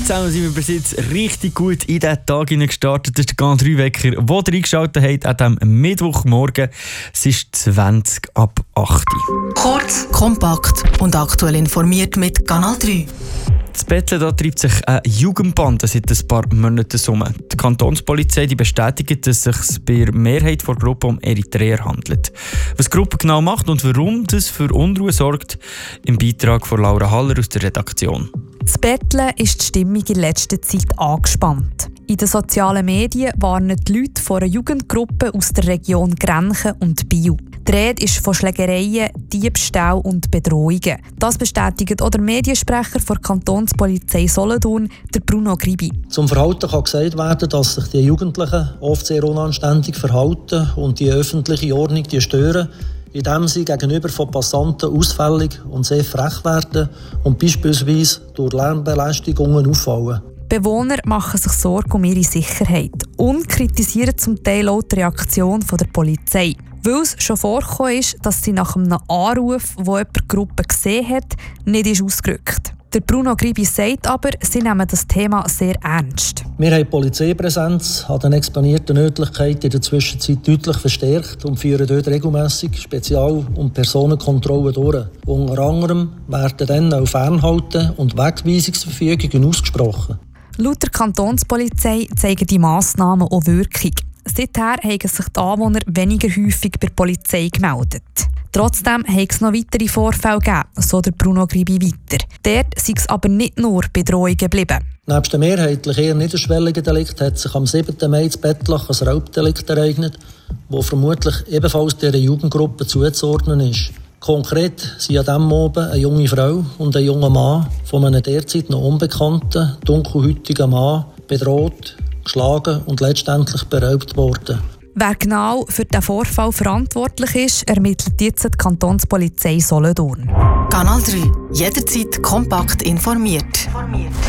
zusammen, sind wir bis jetzt richtig gut in diesen Tag gestartet. Das ist der GAN 3-Wecker, den ihr eingeschaltet habt an diesem Mittwochmorgen. Es ist 20 ab 8 Uhr. Kurz, kompakt und aktuell informiert mit Kanal 3. Das Betteln, da treibt sich eine Jugendbande seit ein paar Monaten herum. Die Kantonspolizei bestätigt, dass es sich bei der Mehrheit der Gruppe um Eritreer handelt. Was die Gruppe genau macht und warum das für Unruhe sorgt, im Beitrag von Laura Haller aus der Redaktion. Das Betteln ist die Stimmung in letzter Zeit angespannt. In den sozialen Medien warnen die Leute vor einer Jugendgruppe aus der Region Grenchen und Biel. Die Rede ist von Schlägereien, Diebstahl und Bedrohungen. Das bestätigt auch der Mediensprecher der Kantonspolizei Solothurn, der Bruno Gribi. Zum Verhalten kann gesagt werden, dass sich die Jugendlichen oft sehr unanständig verhalten und die öffentliche Ordnung stören, indem sie gegenüber von Passanten ausfällig und sehr frech werden und beispielsweise durch Lärmbelästigungen auffallen. Bewohner machen sich Sorgen um ihre Sicherheit und kritisieren zum Teil auch die Reaktion der Polizei. Weil es schon vorgekommen ist, dass sie nach einem Anruf, wo jemand die Gruppe gesehen hat, nicht ist ausgerückt. Der Bruno Gribi sagt aber, sie nehmen das Thema sehr ernst. Wir haben die Polizeipräsenz an den exponierten Örtlichkeiten in der Zwischenzeit deutlich verstärkt und führen dort regelmässig Spezial- und Personenkontrollen durch. Unter anderem werden dann auch Fernhalten- und Wegweisungsverfügungen ausgesprochen. Laut der Kantonspolizei zeigen die Massnahmen auch Wirkung. Seither haben sich die Anwohner weniger häufig bei der Polizei gemeldet. Trotzdem hat es noch weitere Vorfälle gegeben, so der Bruno Gribi weiter. Dort sei es aber nicht nur bei Drohungen geblieben. Nebst dem mehrheitlich eher niederschwelligen Delikt hat sich am 7. Mai in Bettlach ein Raubdelikt ereignet, das vermutlich ebenfalls dieser Jugendgruppe zuzuordnen ist. Konkret sind an diesem Abend eine junge Frau und ein junger Mann von einem derzeit noch unbekannten, dunkelhäutigen Mann bedroht, geschlagen und letztendlich beraubt worden. Wer genau für diesen Vorfall verantwortlich ist, ermittelt jetzt die Kantonspolizei Solothurn. Kanal 3. Jederzeit kompakt informiert.